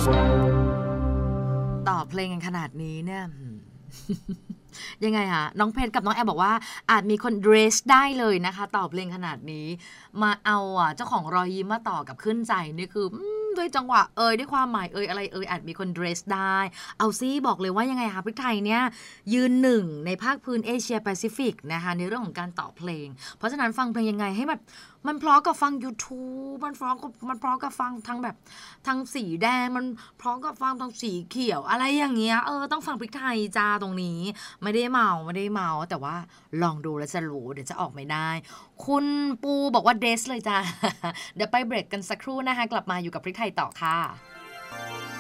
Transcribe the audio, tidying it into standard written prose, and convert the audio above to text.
ต่อเพลงกันขนาดนี้เนี่ย ยังไงคะน้องเพชรกับน้องแอมบอกว่าอาจมีคนเดรสได้เลยนะคะต่อเพลงขนาดนี้มาเอาเจ้าของรอยยิ้มมาต่อกับขึ้นใจนี่คือด้วยจังหวะด้วยความหมายอะไรอาจมีคนเดรสได้เอาซี่บอกเลยว่ายังไงคะพริกไทยเนี่ยยืนหนึ่งในภาคพื้นเอเชียแปซิฟิกนะคะในเรื่องของการต่อเพลงเพราะฉะนั้นฟังเพลงยังไงให้แบบมันเพราะกับฟัง YouTube มันเพราะกับฟังทางแบบทางสีแดงมันเพราะกับฟังทางสีเขียวอะไรอย่างเงี้ยต้องฟังพริกไทยจ้าตรงนี้ไม่ได้เมาแต่ว่าลองดูแล้วจะรู้เดี๋ยวจะออกไม่ได้คุณปูบอกว่าเดสเลยจ้า เดี๋ยวไปเบรกกันสักครู่นะคะกลับมาอยู่กับพริกไทยต่อค่ะ